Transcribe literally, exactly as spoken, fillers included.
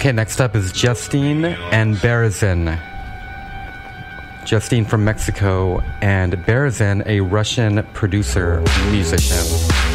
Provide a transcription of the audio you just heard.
Okay, next up is Justine and Berezin. Justine from Mexico and Berezin, a Russian producer, musician.